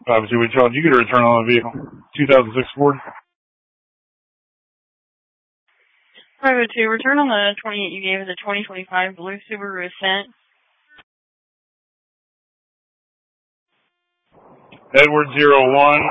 Obviously, we told you get a return on the vehicle. 2006 Ford. 502, return on the 28 you gave us a 2025 blue Subaru Ascent. Edward 01.